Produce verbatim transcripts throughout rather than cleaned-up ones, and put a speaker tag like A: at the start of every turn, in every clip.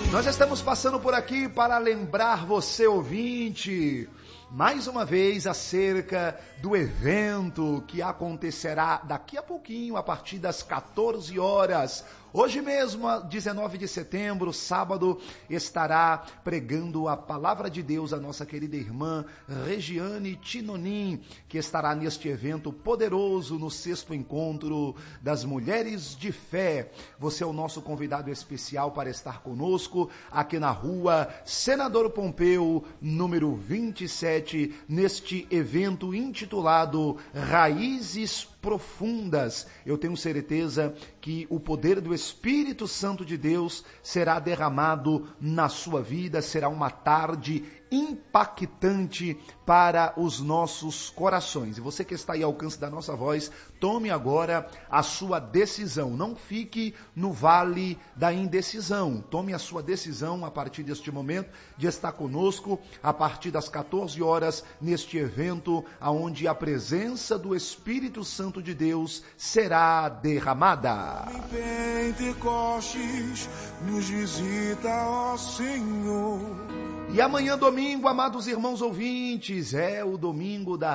A: Nós estamos passando por aqui para lembrar você, ouvinte, mais uma vez acerca do evento que acontecerá daqui a pouquinho, a partir das quatorze horas. Hoje mesmo, dezenove de setembro, sábado, estará pregando a palavra de Deus a nossa querida irmã Regiane Tinonim, que estará neste evento poderoso no sexto encontro das Mulheres de Fé. Você é o nosso convidado especial para estar conosco aqui na rua Senador Pompeu, número vinte e sete, neste evento intitulado Raízes Profundas. Eu tenho certeza que o poder do Espírito Santo de Deus será derramado na sua vida, será uma tarde impactante para os nossos corações. E você que está aí ao alcance da nossa voz, tome agora a sua decisão. Não fique no vale da indecisão. Tome a sua decisão a partir deste momento de estar conosco a partir das quatorze horas neste evento, onde a presença do Espírito Santo de Deus será derramada.
B: Em Pentecostes nos visita, ó Senhor.
A: E amanhã, domingo, amados irmãos ouvintes, é o domingo da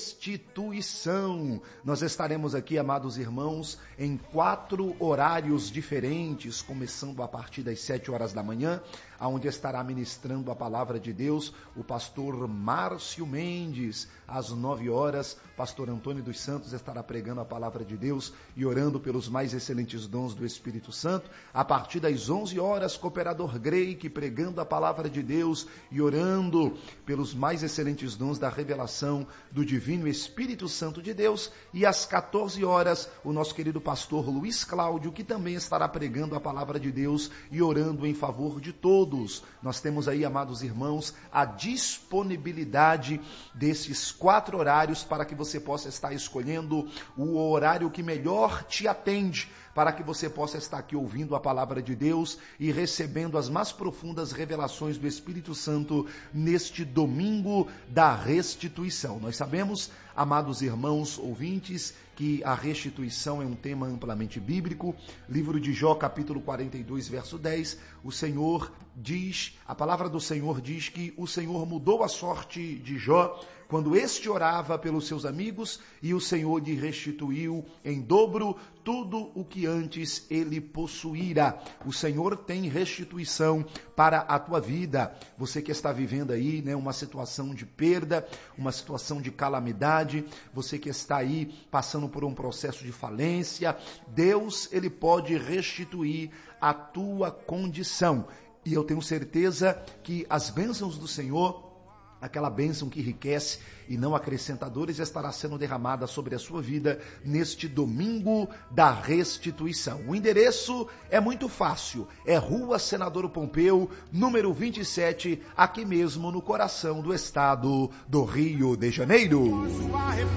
A: restituição. Nós estaremos aqui, amados irmãos, em quatro horários diferentes, começando a partir das sete horas da manhã, onde estará ministrando a palavra de Deus o pastor Márcio Mendes. Às nove horas, pastor Antônio dos Santos estará pregando a palavra de Deus e orando pelos mais excelentes dons do Espírito Santo. A partir das onze horas, cooperador Greik pregando a palavra de Deus e orando pelos mais excelentes dons da revelação do Divino Espírito Santo de Deus. E às quatorze horas, o nosso querido pastor Luiz Cláudio, que também estará pregando a palavra de Deus e orando em favor de todos. Nós temos aí, amados irmãos, a disponibilidade desses quatro horários para que você possa estar escolhendo o horário que melhor te atende, para que você possa estar aqui ouvindo a palavra de Deus e recebendo as mais profundas revelações do Espírito Santo neste domingo da restituição. Nós sabemos, amados irmãos ouvintes, que a restituição é um tema amplamente bíblico. Livro de Jó, capítulo quarenta e dois, verso dez, o Senhor diz, a palavra do Senhor diz que o Senhor mudou a sorte de Jó quando este orava pelos seus amigos, e o Senhor lhe restituiu em dobro tudo o que antes ele possuíra. O Senhor tem restituição para a tua vida. Você que está vivendo aí, né, uma situação de perda, uma situação de calamidade, você que está aí passando por um processo de falência, Deus, ele pode restituir a tua condição. E eu tenho certeza que as bênçãos do Senhor, aquela bênção que enriquece e não acrescenta dores, estará sendo derramada sobre a sua vida neste domingo da restituição. O endereço é muito fácil, é Rua Senador Pompeu, número vinte e sete, aqui mesmo no coração do estado do Rio de Janeiro.